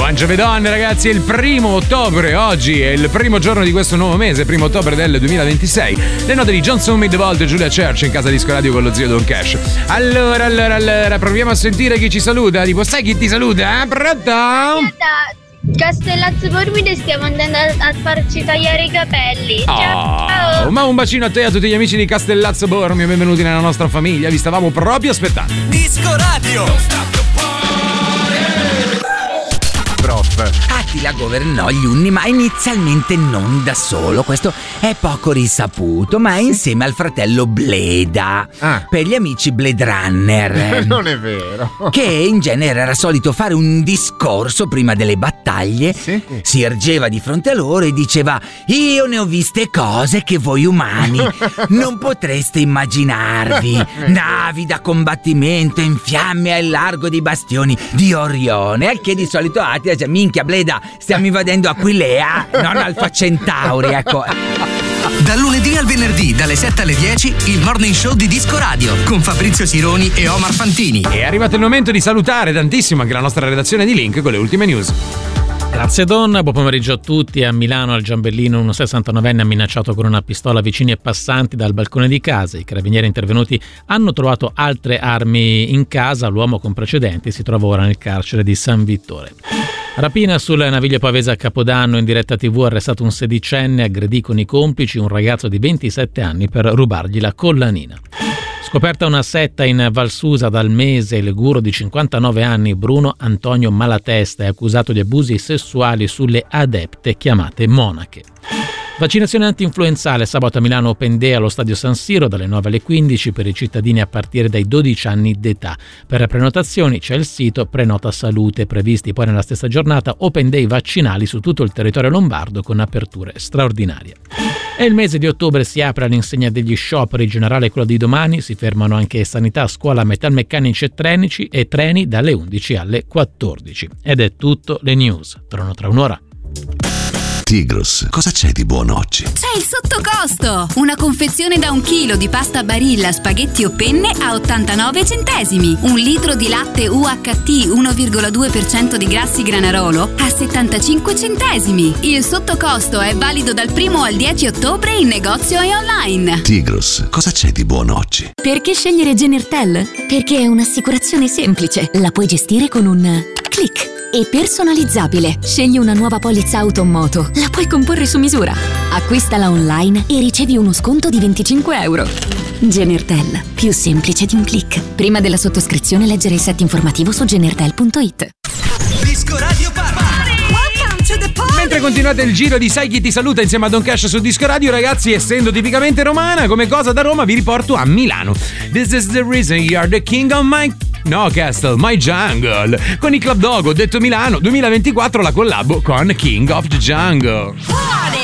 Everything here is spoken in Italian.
Buon giovedì ragazzi, è il 1 ottobre, oggi è il primo giorno di questo nuovo mese, 1 ottobre del 2026. Le note di Johnson Midvolt e Giulia Church in casa Disco Radio con lo zio Don Cash. Allora, proviamo a sentire chi ci saluta. Tipo, sai chi ti saluta? Pronto? Castellazzo Bormide, stiamo andando a farci tagliare i capelli. Ciao. Ma un bacino a te e a tutti gli amici di Castellazzo Bormio, benvenuti nella nostra famiglia, vi stavamo proprio aspettando. Disco Radio. Attila governò gli Unni, ma inizialmente non da solo. Questo è poco risaputo, ma insieme al fratello Bleda, per gli amici Blade Runner. Non è vero. Che in genere era solito fare un discorso prima delle battaglie. Sì. Si ergeva di fronte a loro e diceva: io ne ho viste cose che voi umani non potreste immaginarvi. Navi da combattimento in fiamme al largo dei bastioni di Orione. Al che di solito Attila dice: minchia Bleda, stiamo invadendo Aquilea, non Alfa Centauri, ecco. Dal lunedì al venerdì, dalle 7 alle 10, il Morning Show di Disco Radio, con Fabrizio Sironi e Omar Fantini. È arrivato il momento di salutare tantissimo anche la nostra redazione di Link con le ultime news. Grazie Don, buon pomeriggio a tutti. A Milano al Giambellino un 69enne ha minacciato con una pistola vicini e passanti dal balcone di casa. I carabinieri intervenuti hanno trovato altre armi in casa. L'uomo con precedenti si trova ora nel carcere di San Vittore. Rapina sul Naviglio Pavese a Capodanno, in diretta TV arrestato un sedicenne, aggredì con i complici un ragazzo di 27 anni per rubargli la collanina. Scoperta una setta in Valsusa dal mese, il guru di 59 anni Bruno Antonio Malatesta è accusato di abusi sessuali sulle adepte chiamate monache. Vaccinazione anti-influenzale sabato a Milano Open Day allo stadio San Siro dalle 9 alle 15 per i cittadini a partire dai 12 anni d'età. Per le prenotazioni c'è il sito Prenota Salute, previsti poi nella stessa giornata Open Day vaccinali su tutto il territorio lombardo con aperture straordinarie. E il mese di ottobre si apre all'insegna degli scioperi, generale quello di domani, si fermano anche sanità, scuola, metalmeccanici e treni dalle 11 alle 14. Ed è tutto, le news. Torno tra un'ora. Tigros, cosa c'è di buono oggi? C'è il sottocosto! Una confezione da 1 chilo di pasta Barilla, spaghetti o penne a 89 centesimi. 1 litro di latte UHT 1,2% di grassi Granarolo a 75 centesimi. Il sottocosto è valido dal 1 al 10 ottobre in negozio e online. Tigros, cosa c'è di buono oggi? Perché scegliere Genertel? Perché è un'assicurazione semplice. La puoi gestire con un click. E personalizzabile. Scegli una nuova polizza auto o moto. La puoi comporre su misura. Acquistala online e ricevi uno sconto di 25 euro. Genertel. Più semplice di un click. Prima della sottoscrizione leggere il set informativo su genertel.it. Disco Radio Party. Welcome to the party. Mentre continuate il giro di Sai chi ti saluta insieme a Don Cash su Disco Radio, ragazzi, essendo tipicamente romana, come cosa da Roma vi riporto a Milano. This is the reason you are the king of my... No, Castle, My Jungle. Con i Club Dog, ho detto Milano, 2024 la collabo con King of the Jungle.